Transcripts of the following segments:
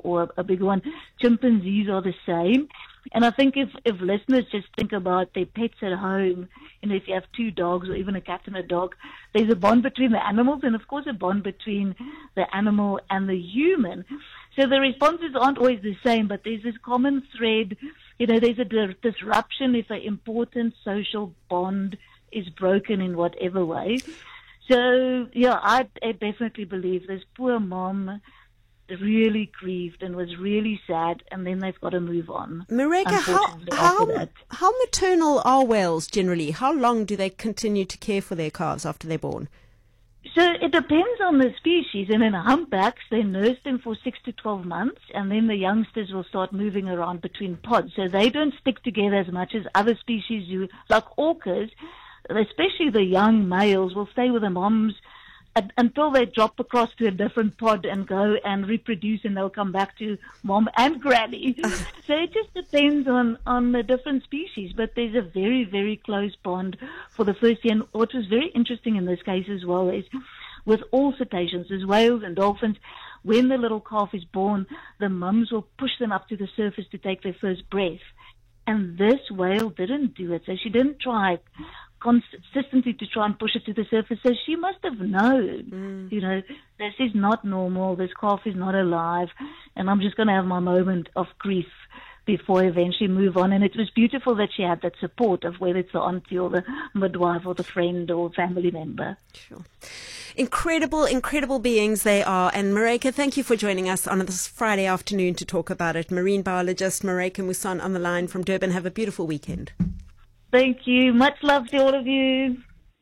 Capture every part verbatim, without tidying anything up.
or a big one. Chimpanzees are the same. And I think if, if listeners just think about their pets at home, you know, if you have two dogs or even a cat and a dog, there's a bond between the animals and, of course, a bond between the animal and the human. So the responses aren't always the same, but there's this common thread. You know, there's a di- disruption if an important social bond is broken in whatever way. So, yeah, I, I definitely believe this poor mom really grieved and was really sad, and then they've got to move on. Mareka, how, how, how maternal are whales generally? How long do they continue to care for their calves after they're born? So it depends on the species. And in humpbacks, they nurse them for six to twelve months, and then the youngsters will start moving around between pods. So they don't stick together as much as other species do. Like orcas, especially the young males, will stay with the moms until they drop across to a different pod and go and reproduce, and they'll come back to mom and granny. So it just depends on, on the different species, but there's a very, very close bond for the first year. And what was very interesting in this case as well is with all cetaceans, as whales and dolphins, when the little calf is born, the mums will push them up to the surface to take their first breath. And this whale didn't do it, so she didn't try consistently to try and push it to the surface. So she must have known, mm. you know, this is not normal, this calf is not alive, and I'm just going to have my moment of grief before I eventually move on. And it was beautiful that she had that support of whether it's the auntie or the midwife or the friend or family member. Sure. Incredible, incredible beings they are. And Mareka, thank you for joining us on this Friday afternoon to talk about it. Marine biologist Mareka Muson on the line from Durban. Have a beautiful weekend. Thank you. Much love to all of you.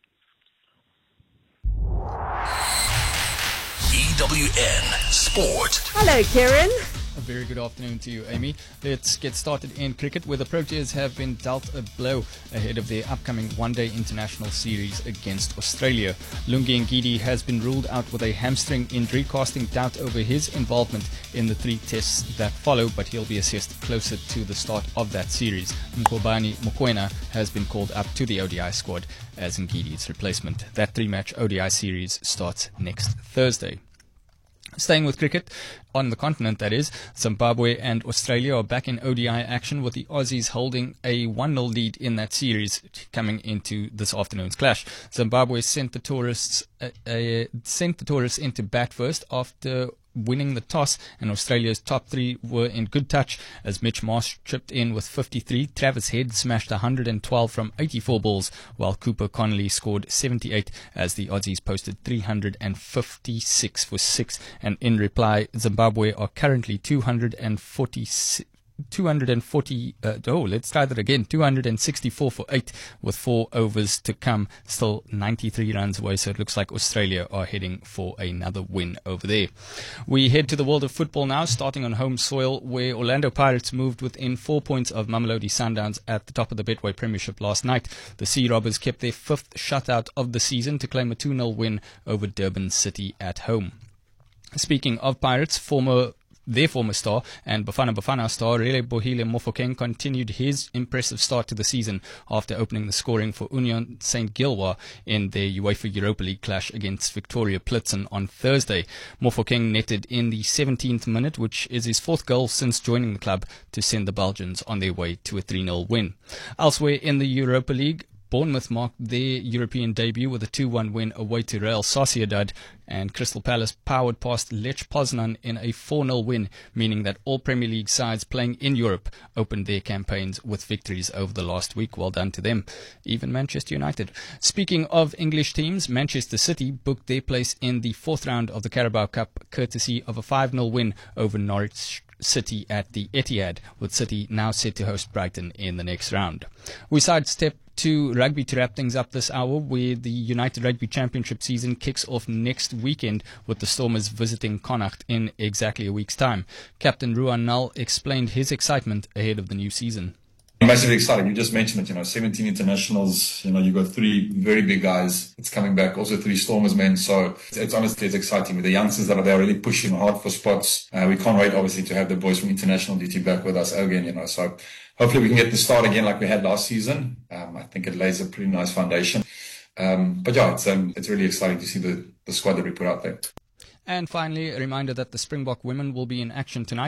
E W N Sport. Hello, Kieran. A very good afternoon to you, Amy. Let's get started in cricket, where the Proteas have been dealt a blow ahead of their upcoming one-day international series against Australia. Lungi Ngidi has been ruled out with a hamstring injury, casting doubt over his involvement in the three tests that follow, but he'll be assessed closer to the start of that series. Mkhwebane Mokoena has been called up to the O D I squad as Ngidi's replacement. That three-match O D I series starts next Thursday. Staying with cricket, on the continent that is, Zimbabwe and Australia are back in O D I action, with the Aussies holding a one nil lead in that series coming into this afternoon's clash. Zimbabwe sent the tourists uh, uh, sent the tourists into bat first after winning the toss, and Australia's top three were in good touch as Mitch Marsh chipped in with fifty-three, Travis Head smashed one hundred twelve from eighty-four balls, while Cooper Connolly scored seventy-eight as the Aussies posted three hundred fifty-six for six. And in reply, Zimbabwe are currently two hundred forty-six two hundred forty, uh, oh, let's try that again, two hundred sixty-four for eight with four overs to come, still ninety-three runs away, so it looks like Australia are heading for another win over there. We head to the world of football now, starting on home soil, where Orlando Pirates moved within four points of Mamelodi Sundowns at the top of the Betway Premiership last night. The Sea Robbers kept their fifth shutout of the season to claim a two nil win over Durban City at home. Speaking of Pirates, former Their former star and Bafana Bafana star Relebohile Mofokeng continued his impressive start to the season after opening the scoring for Union Saint Gilloise in their UEFA Europa League clash against Victoria Plitzen on Thursday. Mofokeng netted in the seventeenth minute, which is his fourth goal since joining the club, to send the Belgians on their way to a three nil win. Elsewhere in the Europa League, Bournemouth marked their European debut with a two one win away to Real Sociedad, and Crystal Palace powered past Lech Poznan in a four nil win, meaning that all Premier League sides playing in Europe opened their campaigns with victories over the last week. Well done to them. Even Manchester United. Speaking of English teams, Manchester City booked their place in the fourth round of the Carabao Cup courtesy of a five nil win over Norwich City at the Etihad, with City now set to host Brighton in the next round. We sidestep to rugby to wrap things up this hour, where the United Rugby Championship season kicks off next weekend with the Stormers visiting Connacht in exactly a week's time. Captain Ruan Null explained his excitement ahead of the new season. Massively exciting. You just mentioned it, you know, seventeen internationals, you know, you've got three very big guys. It's coming back, also three Stormers men. So it's, it's honestly, it's exciting with the youngsters that are there really pushing hard for spots. Uh, we can't wait, obviously, to have the boys from international duty back with us again, you know. So hopefully we can get the start again like we had last season. Um, I think it lays a pretty nice foundation. Um, but yeah, it's, um, it's really exciting to see the, the squad that we put out there. And finally, a reminder that the Springbok women will be in action tonight